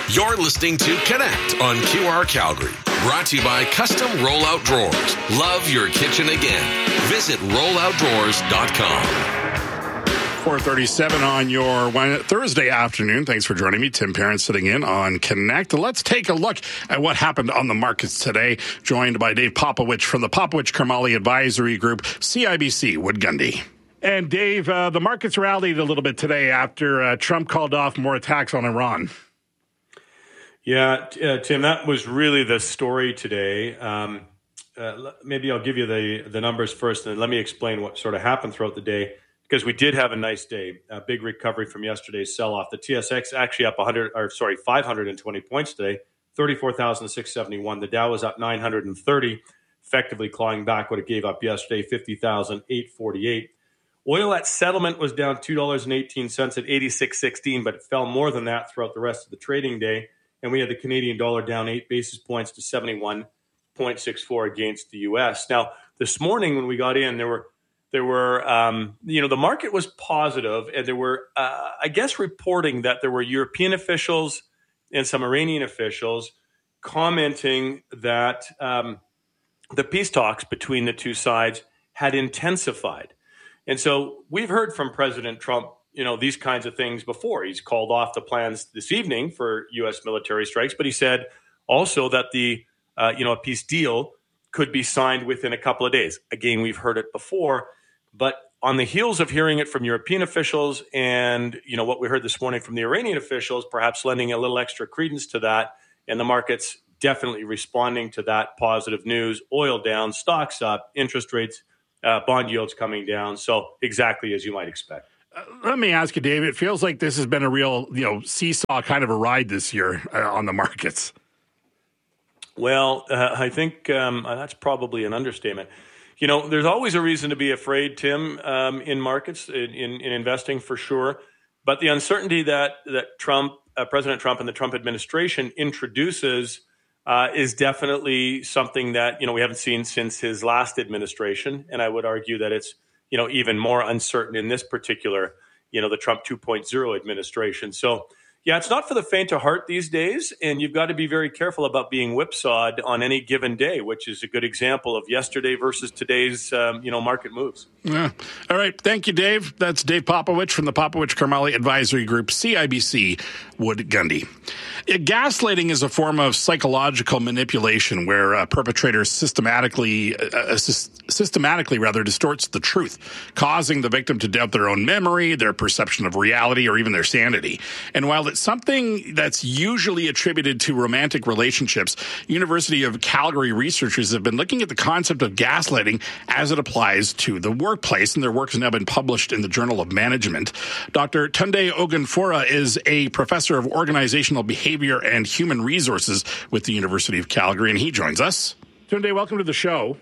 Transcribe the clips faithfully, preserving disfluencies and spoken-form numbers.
You're listening to Connect on Q R Calgary. Brought to you by Custom Rollout Drawers. Love your kitchen again. Visit rollout drawers dot com. four thirty-seven on your Thursday afternoon. Thanks for joining me. Tim Parent sitting in on Connect. Let's take a look at what happened on the markets today. Joined by Dave Popowich from the Popowich Karmali Advisory Group, C I B C Wood Gundy. And Dave, uh, the markets rallied a little bit today after uh, Trump called off more attacks on Iran. Yeah, uh, Tim, that was really the story today. Um, uh, maybe I'll give you the, the numbers first, and let me explain what sort of happened throughout the day, because we did have a nice day, a big recovery from yesterday's sell-off. The T S X actually up one hundred, or sorry, five hundred twenty points today, thirty-four thousand six hundred seventy-one. The Dow was up nine hundred thirty, effectively clawing back what it gave up yesterday, fifty thousand eight hundred forty-eight. Oil at settlement was down two dollars and eighteen cents at eighty-six sixteen, but it fell more than that throughout the rest of the trading day. And we had the Canadian dollar down eight basis points to seventy-one point six four against the U S. Now, this morning when we got in, there were, there were, um, you know, the market was positive, and there were, uh, I guess, reporting that there were European officials and some Iranian officials commenting that um, the peace talks between the two sides had intensified. And so we've heard from President Trump, you know, these kinds of things before. He's called off the plans this evening for U S military strikes, but he said also that the, uh, you know, a peace deal could be signed within a couple of days. Again, we've heard it before, but on the heels of hearing it from European officials and, you know, what we heard this morning from the Iranian officials, perhaps lending a little extra credence to that, and the market's definitely responding to that positive news. Oil down, stocks up, interest rates, uh, bond yields coming down. So exactly as you might expect. Uh, let me ask you, Dave, it feels like this has been a real, you know, seesaw kind of a ride this year uh, on the markets. Well, uh, I think um, that's probably an understatement. You know, there's always a reason to be afraid, Tim, um, in markets, in, in, in investing for sure. But the uncertainty that, that Trump, uh, President Trump and the Trump administration introduces uh, is definitely something that, you know, we haven't seen since his last administration. And I would argue that it's, you know, even more uncertain in this particular, you know, the Trump two point oh administration. So, yeah, it's not for the faint of heart these days, and you've got to be very careful about being whipsawed on any given day, which is a good example of yesterday versus today's, um, you know, market moves. Yeah. All right. Thank you, Dave. That's Dave Popowich from the Popowich Karmali Advisory Group, C I B C Wood Gundy. Gaslighting is a form of psychological manipulation where a perpetrator systematically, uh, systematically rather, distorts the truth, causing the victim to doubt their own memory, their perception of reality, or even their sanity. And while it's something that's usually attributed to romantic relationships, University of Calgary researchers have been looking at the concept of gaslighting as it applies to the workplace, and their work has now been published in the Journal of Management. Doctor Tunde Ogunfora is a professor of organizational behavior and human resources with the University of Calgary, and he joins us. Tunde, welcome to the show.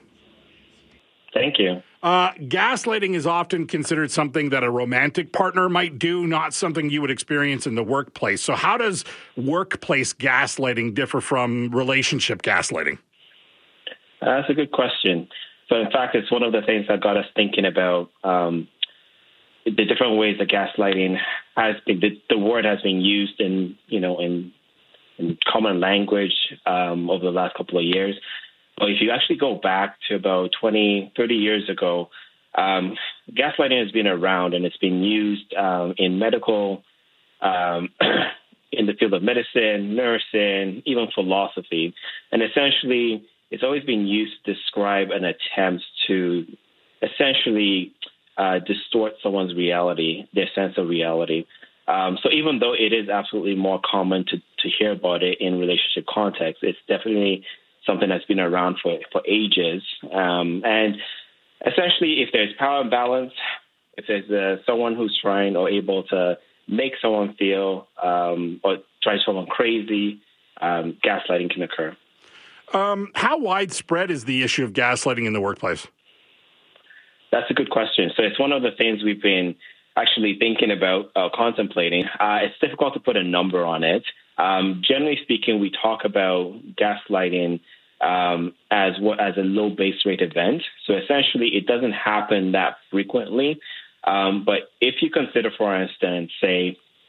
Thank you. Uh, gaslighting is often considered something that a romantic partner might do, not something you would experience in the workplace. So how does workplace gaslighting differ from relationship gaslighting? Uh, that's a good question. So, in fact, it's one of the things that got us thinking about um, the different ways that gaslighting has been, the, the word has been used in, you know, in, in common language um, over the last couple of years. But if you actually go back to about twenty, thirty years ago, um, gaslighting has been around, and it's been used um, in medical, um, in the field of medicine, nursing, even philosophy. And essentially, it's always been used to describe an attempt to essentially uh, distort someone's reality, their sense of reality. Um, so even though it is absolutely more common to, to hear about it in relationship context, it's definitely something that's been around for, for ages. Um, and essentially, if there's power imbalance, if there's uh, someone who's trying or able to make someone feel um, or drive someone crazy, um, gaslighting can occur. Um, how widespread is the issue of gaslighting in the workplace? That's a good question. So it's one of the things we've been actually thinking about, uh, contemplating. Uh, it's difficult to put a number on it. Um, generally speaking, we talk about gaslighting um, as what as a low base rate event. So essentially, it doesn't happen that frequently. Um, but if you consider, for instance, say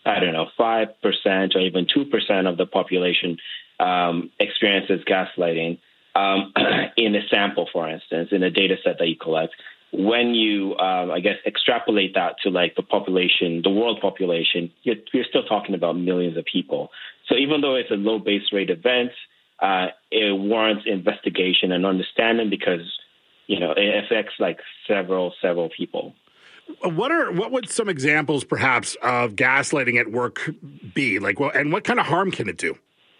I don't know, five percent or even two percent of the population um, experiences gaslighting um, in a sample, for instance, in a data set that you collect. When you, um, I guess, extrapolate that to like the population, the world population, you're, you're still talking about millions of people. So even though it's a low base rate event, uh, it warrants investigation and understanding because, you know, it affects like several, several people. What are what would some examples, perhaps, of gaslighting at work be? Like, well, and what kind of harm can it do?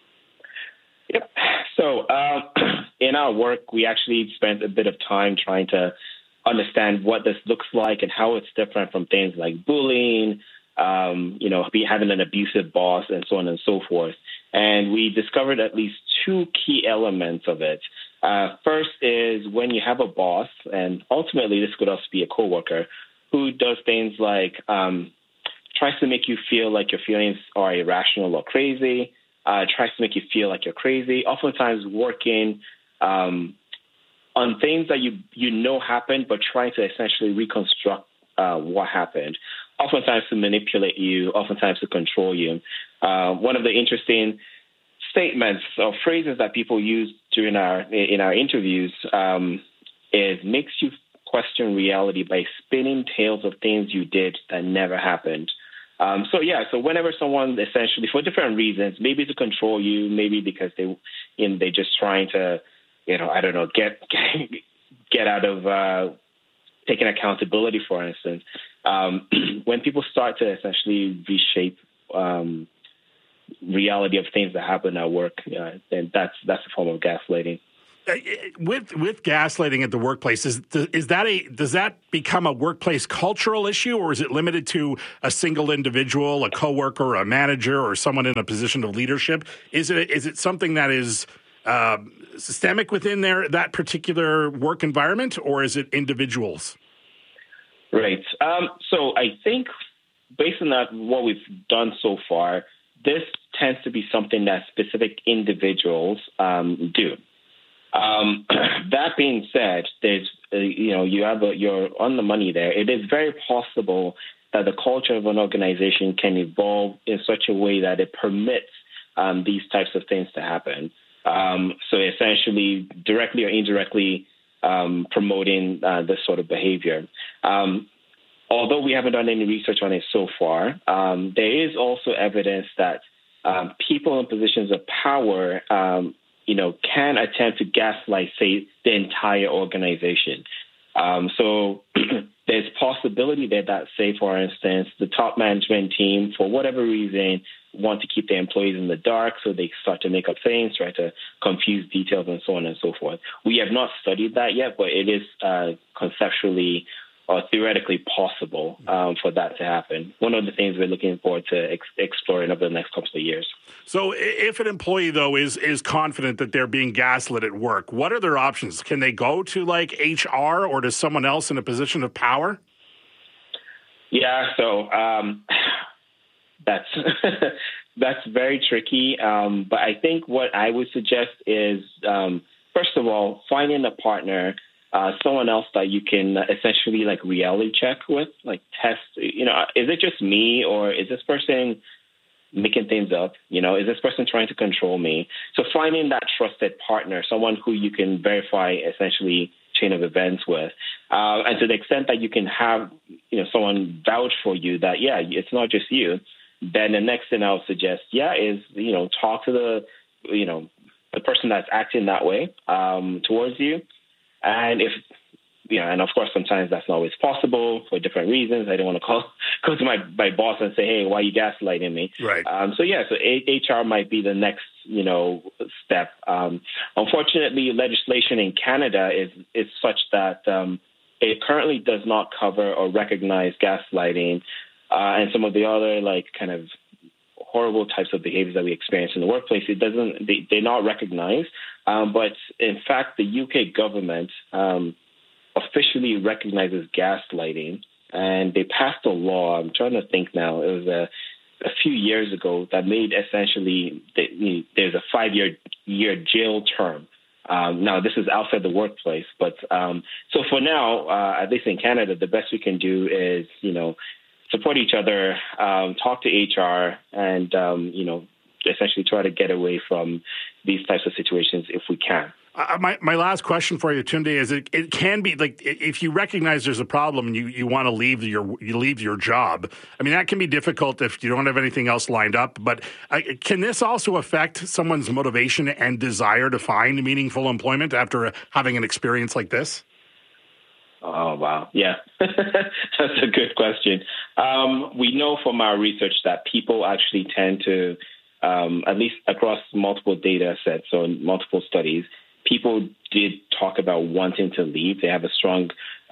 Yep. So uh, in our work, we actually spent a bit of time trying to understand what this looks like and how it's different from things like bullying, um, you know, be having an abusive boss, and so on and so forth. And we discovered at least two key elements of it. Uh, first is when you have a boss, and ultimately this could also be a coworker, who does things like um, tries to make you feel like your feelings are irrational or crazy, uh, tries to make you feel like you're crazy, oftentimes working um, on things that you you know happened, but trying to essentially reconstruct uh, what happened, oftentimes to manipulate you, oftentimes to control you. Uh, one of the interesting statements or phrases that people use during our in our interviews um, is makes you question reality by spinning tales of things you did that never happened. Um, so yeah, so whenever someone essentially, for different reasons, maybe to control you, maybe because they, you know, they're just trying to, you know, I don't know, get get, get out of uh, taking accountability, for instance. Um, when people start to essentially reshape um, reality of things that happen at work, uh, then that's that's a form of gaslighting. With with gaslighting at the workplace, is is that a does that become a workplace cultural issue, or is it limited to a single individual, a coworker, a manager, or someone in a position of leadership? Is it is it something that is uh, systemic within their that particular work environment, or is it individuals? Right. Um, so I think based on that, what we've done so far, this tends to be something that specific individuals um, do. Um, that being said, there's, uh, you know, you have a, you're on the money there. It is very possible that the culture of an organization can evolve in such a way that it permits um, these types of things to happen. Um, so essentially, directly or indirectly um, promoting uh, this sort of behavior. Um, although we haven't done any research on it so far, um, there is also evidence that um, people in positions of power um, you know, can attempt to gaslight, say, the entire organization. Um, so there's possibility there that, say, for instance, the top management team, for whatever reason, want to keep their employees in the dark, so they start to make up things, try to confuse details, and so on and so forth. We have not studied that yet, but it is uh, conceptually or theoretically possible um, for that to happen. One of the things we're looking forward to ex- exploring over the next couple of years. So if an employee, though, is is confident that they're being gaslit at work, what are their options? Can they go to, like, H R or to someone else in a position of power? Yeah, so um, that's that's very tricky. Um, but I think what I would suggest is, um, first of all, finding a partner, Uh, someone else that you can essentially like reality check with, like test, you know, is it just me or is this person making things up? You know, is this person trying to control me? So finding that trusted partner, someone who you can verify essentially chain of events with. Uh, and to the extent that you can have, you know, someone vouch for you that, yeah, it's not just you, then the next thing I would suggest, yeah, is, you know, talk to the, you know, the person that's acting that way um, towards you. And if, you know, and of course, sometimes that's not always possible for different reasons. I don't want to call, go to my, my boss and say, hey, why are you gaslighting me? Right. Um, so, yeah, so H R might be the next, you know, step. Um, unfortunately, legislation in Canada is, is such that um, it currently does not cover or recognize gaslighting uh, and some of the other, like, kind of horrible types of behaviors that we experience in the workplace. It doesn't, they, they're not recognized. Um, but in fact, the U K government um, officially recognizes gaslighting, and they passed a law. I'm trying to think now. It was a, a few years ago that made essentially that, you know, there's a five-year year jail term. Um, now, this is outside the workplace, but um, so for now, uh, at least in Canada, the best we can do is, you know, support each other, um, talk to H R, and, um, you know, essentially try to get away from these types of situations if we can. Uh, my my last question for you, Tunde, is it, it can be like if you recognize there's a problem and you, you want to leave your you leave your job. I mean, that can be difficult if you don't have anything else lined up. But uh, can this also affect someone's motivation and desire to find meaningful employment after having an experience like this? Oh, wow. Yeah, that's a good question. Um, we know from our research that people actually tend to, um, at least across multiple data sets or multiple studies, people did talk about wanting to leave. They have a strong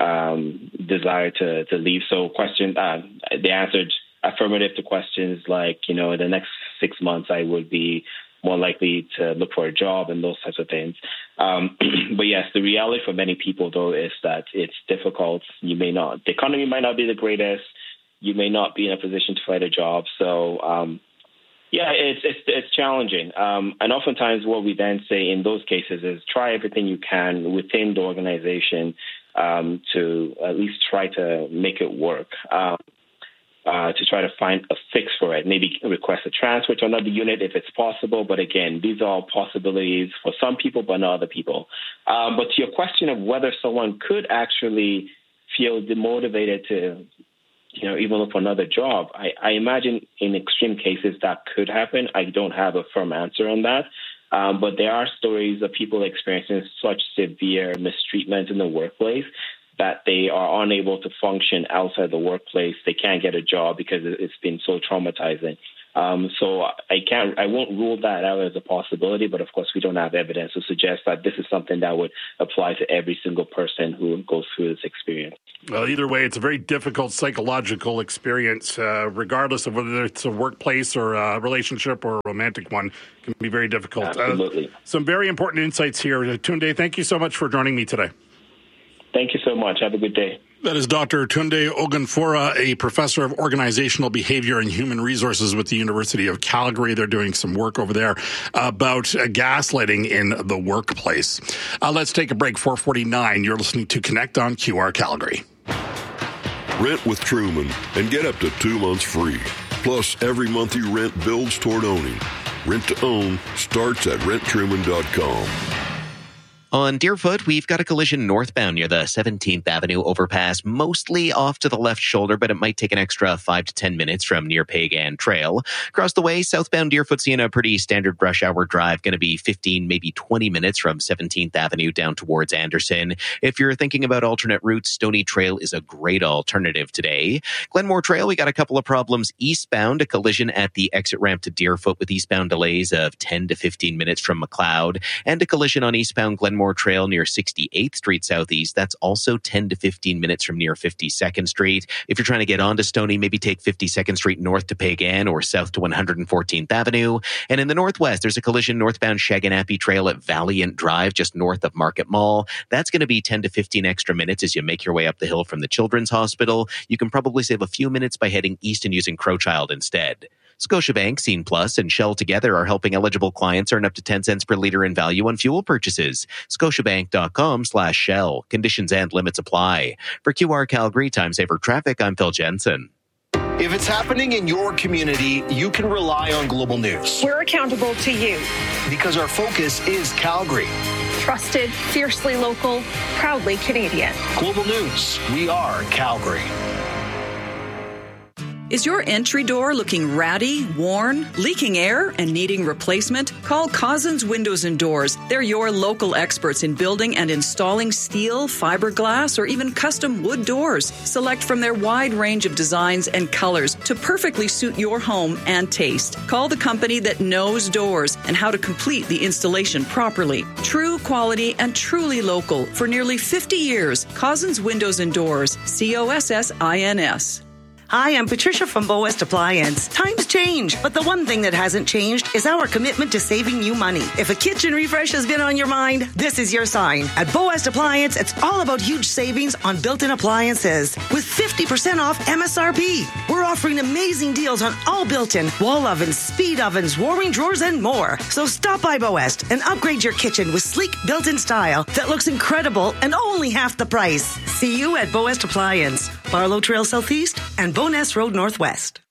um, desire to, to leave. So question, uh, they answered affirmative to questions like, you know, in the next six months, I would be more likely to look for a job and those types of things. Um, but yes, the reality for many people, though, is that it's difficult. You may not, the economy might not be the greatest. You may not be in a position to find a job. So, um, Yeah, it's it's it's challenging, um, and oftentimes what we then say in those cases is try everything you can within the organization um, to at least try to make it work, um, uh, to try to find a fix for it. Maybe request a transfer to another unit if it's possible. But again, these are all possibilities for some people, but not other people. Um, but to your question of whether someone could actually feel demotivated to, you know, even look for another job, I, I imagine in extreme cases that could happen. I don't have a firm answer on that. Um, but there are stories of people experiencing such severe mistreatment in the workplace that they are unable to function outside the workplace. They can't get a job because it's been so traumatizing. Um, so I can't, I won't rule that out as a possibility, but of course we don't have evidence to suggest that this is something that would apply to every single person who goes through this experience. Well, either way, it's a very difficult psychological experience, uh, regardless of whether it's a workplace or a relationship or a romantic one. It can be very difficult. Absolutely. Uh, some very important insights here. Tunde, thank you so much for joining me today. Thank you so much. Have a good day. That is Doctor Tunde Ogunfora, a professor of organizational behavior and human resources with the University of Calgary. They're doing some work over there about uh, gaslighting in the workplace. Uh, let's take a break. four forty-nine. You're listening to Connect on Q R Calgary. Rent with Truman and get up to two months free. Plus, every month you rent builds toward owning. Rent to own starts at rent truman dot com. On Deerfoot, we've got a collision northbound near the seventeenth Avenue overpass, mostly off to the left shoulder, but it might take an extra five to ten minutes from near Pagan Trail. Across the way, southbound Deerfoot seeing a pretty standard rush hour drive, going to be fifteen, maybe twenty minutes from seventeenth Avenue down towards Anderson. If you're thinking about alternate routes, Stony Trail is a great alternative today. Glenmore Trail, we got a couple of problems eastbound, a collision at the exit ramp to Deerfoot with eastbound delays of ten to fifteen minutes from McLeod, and a collision on eastbound Glenmore Trail near sixty-eighth Street Southeast. That's also ten to fifteen minutes from near fifty-second Street. If you're trying to get onto Stony, maybe take fifty-second Street north to Pagan or south to one hundred fourteenth Avenue. And in the northwest, there's a collision northbound Shaganappy Trail at Valiant Drive, just north of Market Mall. That's going to be ten to fifteen extra minutes as you make your way up the hill from the Children's Hospital. You can probably save a few minutes by heading east and using Crowchild instead. Scotiabank, Scene Plus, and Shell together are helping eligible clients earn up to ten cents per liter in value on fuel purchases. Scotiabank.com slash Shell. Conditions and limits apply. For Q R Calgary Time Saver Traffic, I'm Phil Jensen. If it's happening in your community, you can rely on Global News. We're accountable to you. Because our focus is Calgary. Trusted, fiercely local, proudly Canadian. Global News. We are Calgary. Is your entry door looking ratty, worn, leaking air, and needing replacement? Call Cousins Windows and Doors. They're your local experts in building and installing steel, fiberglass, or even custom wood doors. Select from their wide range of designs and colors to perfectly suit your home and taste. Call the company that knows doors and how to complete the installation properly. True quality and truly local for nearly fifty years. Cousins Windows and Doors. C O S S I N S. Hi, I'm Patricia from Boest Appliance. Times change, but the one thing that hasn't changed is our commitment to saving you money. If a kitchen refresh has been on your mind, this is your sign. At Boest Appliance, it's all about huge savings on built-in appliances with fifty percent off M S R P. We're offering amazing deals on all built-in wall ovens, speed ovens, warming drawers, and more. So stop by Boest and upgrade your kitchen with sleek built-in style that looks incredible and only half the price. See you at Boest Appliance, Barlow Trail Southeast and Bowness Road Northwest.